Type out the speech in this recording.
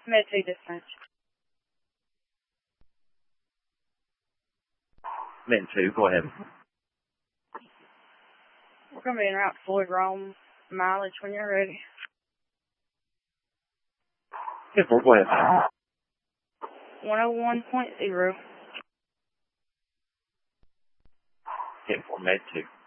Med-2 dispatch. Med-2, go ahead. We're going to be en route to Floyd Rome. Mileage when you're ready. 10-4, go ahead. 101.0. 10-4, Med-2.